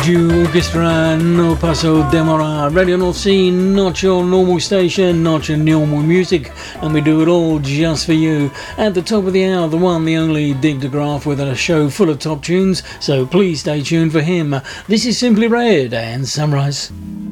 Orchestra, No Paso de Mora, Radio North Sea, not your normal station, not your normal music, and we do it all just for you. At the top of the hour, the one, the only Dick DeGraaf with a show full of top tunes, so please stay tuned for him. This is Simply Red and Sunrise.